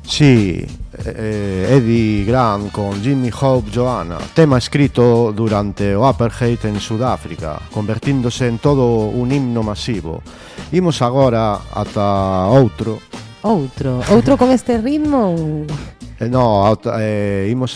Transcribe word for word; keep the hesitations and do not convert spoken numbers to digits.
Sí, eh, Eddie Grant con Jimmy Hope Joanna, tema escrito durante o apartheid en Sudáfrica, convertíndose en todo un himno masivo. Imos agora ata outro. Outro, outro con este ritmo? Eh, no, eh, imos